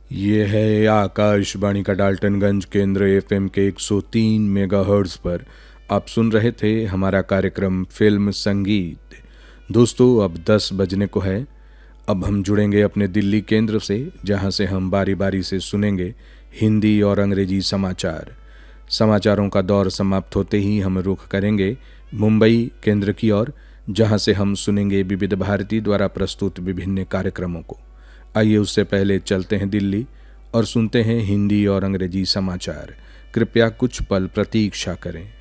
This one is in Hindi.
ये है आकाशवाणी का डाल्टनगंज केंद्र एफएम के 103 मेगाहर्ट्ज़ पर। आप सुन रहे थे हमारा कार्यक्रम फिल्म संगीत। दोस्तों, अब 10 बजने को है। अब हम जुड़ेंगे अपने दिल्ली केंद्र से, जहां से हम बारी बारी से सुनेंगे हिंदी और अंग्रेजी समाचार। समाचारों का दौर समाप्त होते ही हम रुख करेंगे मुंबई केंद्र की ओर, जहां से हम सुनेंगे विविध भारती द्वारा प्रस्तुत विभिन्न कार्यक्रमों को। आइए उससे पहले चलते हैं दिल्ली और सुनते हैं हिंदी और अंग्रेजी समाचार। कृपया कुछ पल प्रतीक्षा करें।